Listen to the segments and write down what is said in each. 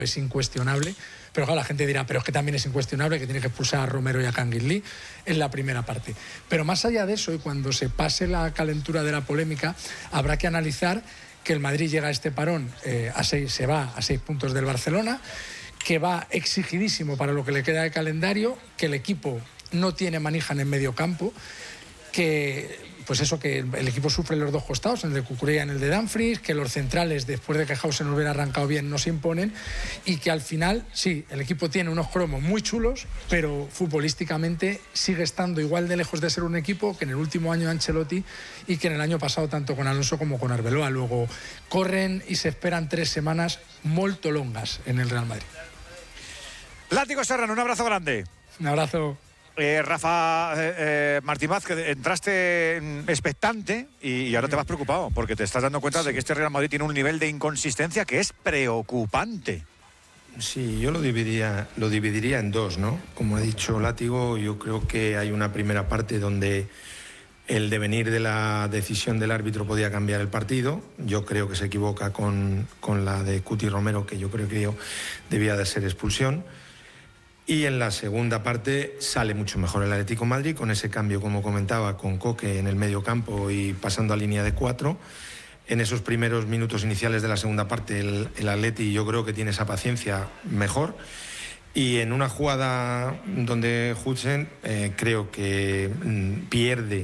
es incuestionable, pero claro, la gente dirá, pero es que también es incuestionable que tiene que expulsar a Romero y a Kangin Lee en la primera parte. Pero más allá de eso, y cuando se pase la calentura de la polémica, habrá que analizar que el Madrid llega a este parón se va a 6 puntos del Barcelona, que va exigidísimo para lo que le queda de calendario, que el equipo no tiene manija en el medio campo, que pues eso, que el equipo sufre en los dos costados, en el de Cucurella y en el de Dumfries, que los centrales, después de que Hausen hubiera arrancado bien, no se imponen, y que al final, sí, el equipo tiene unos cromos muy chulos, pero futbolísticamente sigue estando igual de lejos de ser un equipo que en el último año de Ancelotti y que en el año pasado tanto con Alonso como con Arbeloa. Luego corren y se esperan 3 semanas molto longas en el Real Madrid. Látigo Serrano, un abrazo grande. Un abrazo. Rafa Martín Vázquez, entraste expectante y ahora te vas preocupado porque te estás dando cuenta de que este Real Madrid tiene un nivel de inconsistencia que es preocupante. Sí, yo lo dividiría en dos, ¿no? Como ha dicho Látigo, yo creo que hay una primera parte donde el devenir de la decisión del árbitro podía cambiar el partido. Yo creo que se equivoca con la de Cuti Romero, que yo creo que debía de ser expulsión. Y en la segunda parte sale mucho mejor el Atlético de Madrid con ese cambio, como comentaba, con Coque en el medio campo y pasando a línea de 4. En esos primeros minutos iniciales de la segunda parte el Atleti yo creo que tiene esa paciencia mejor. Y en una jugada donde Hudson creo que pierde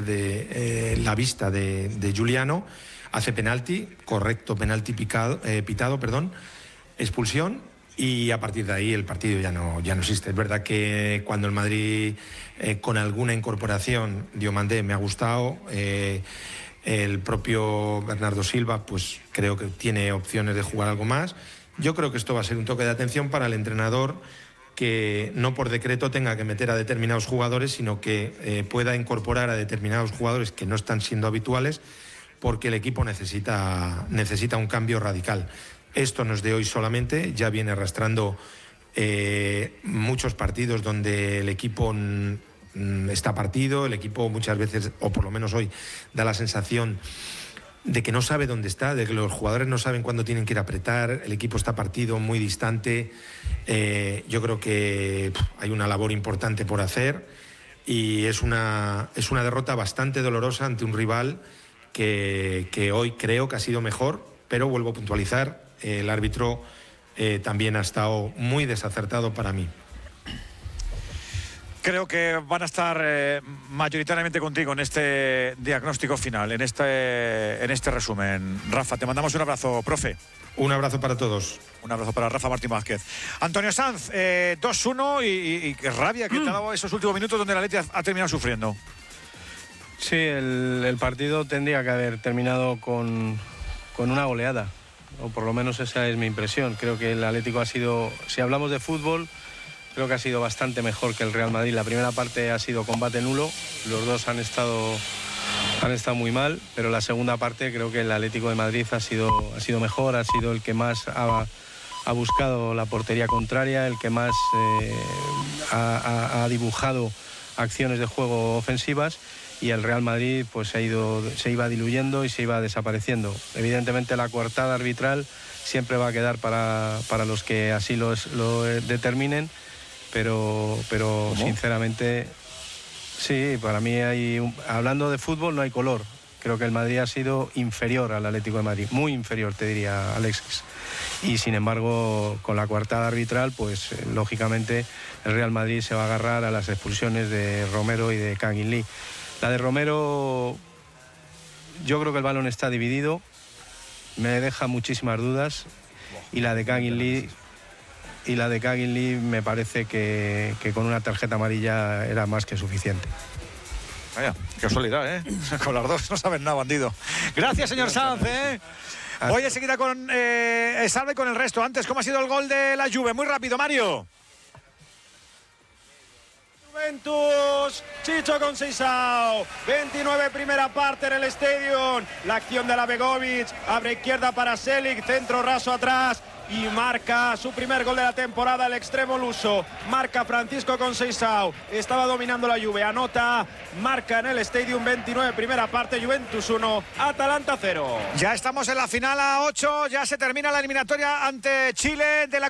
la vista de Giuliano, hace penalti, correcto, penalti pitado, expulsión. Y a partir de ahí el partido ya no existe. Es verdad que cuando el Madrid con alguna incorporación, Diomandé me ha gustado, el propio Bernardo Silva pues creo que tiene opciones de jugar algo más. Yo creo que esto va a ser un toque de atención para el entrenador, que no por decreto tenga que meter a determinados jugadores, sino que pueda incorporar a determinados jugadores que no están siendo habituales, porque el equipo necesita un cambio radical. Esto no es de hoy solamente, ya viene arrastrando muchos partidos donde el equipo está partido, el equipo muchas veces, o por lo menos hoy, da la sensación de que no sabe dónde está, de que los jugadores no saben cuándo tienen que ir a apretar, el equipo está partido, muy distante. Yo creo que hay una labor importante por hacer y es una derrota bastante dolorosa ante un rival que hoy creo que ha sido mejor, pero vuelvo a puntualizar, el árbitro también ha estado muy desacertado para mí. Creo que van a estar mayoritariamente contigo en este diagnóstico final, en este resumen. Rafa, te mandamos un abrazo, profe. Un abrazo para todos. Un abrazo para Rafa Martín Vázquez. Antonio Sanz, 2-1 y qué rabia que te ha dado esos últimos minutos donde el Atleti ha terminado sufriendo. Sí, el partido tendría que haber terminado con una goleada, o por lo menos esa es mi impresión. Creo que el Atlético ha sido, si hablamos de fútbol, creo que ha sido bastante mejor que el Real Madrid. La primera parte ha sido combate nulo, los dos han estado muy mal, pero la segunda parte creo que el Atlético de Madrid ha sido mejor, ha sido el que más ha buscado la portería contraria, el que más ha dibujado acciones de juego ofensivas, y el Real Madrid pues se iba diluyendo y se iba desapareciendo. Evidentemente la coartada arbitral siempre va a quedar para los que así lo determinen, pero sinceramente sí, para mí hablando de fútbol no hay color. Creo que el Madrid ha sido inferior al Atlético de Madrid, muy inferior, te diría, Alexis. Y sin embargo, con la coartada arbitral, pues lógicamente el Real Madrid se va a agarrar a las expulsiones de Romero y de Kangin Lee. La de Romero, yo creo que el balón está dividido, me deja muchísimas dudas, y la de Kangin Lee me parece que con una tarjeta amarilla era más que suficiente. Vaya, qué casualidad, ¿eh? Con las dos no saben nada, bandido. Gracias, señor Sanz, ¿eh? Voy enseguida con Salve con el resto. Antes, ¿cómo ha sido el gol de la Juve? Muy rápido, Mario. Juventus, Chicho Conceição, 29 primera parte en el estadio. La acción de la Begovic, abre izquierda para Selic, centro raso atrás y marca su primer gol de la temporada, el extremo luso. Marca Francisco Conceição, estaba dominando la Juve, anota, marca en el Stadium, 29 primera parte, Juventus 1, Atalanta 0. Ya estamos en la final a 8, ya se termina la eliminatoria ante Chile de la